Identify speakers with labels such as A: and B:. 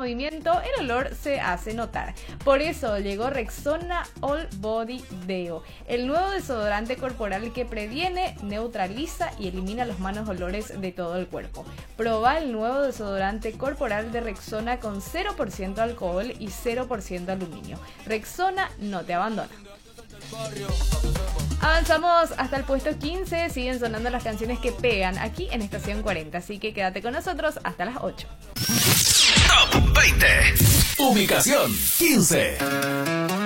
A: movimiento, el olor se hace notar. Por eso llegó Rexona All Body Deo, el nuevo desodorante corporal que previene, neutraliza y elimina los malos olores de todo el cuerpo. Proba el nuevo desodorante corporal de Rexona con 0% alcohol y 0% aluminio. Rexona no te abandona. Avanzamos hasta el puesto 15, siguen sonando las canciones que pegan aquí en Estación 40, así que quédate con nosotros hasta las 8.
B: Top 20. Ubicación 15.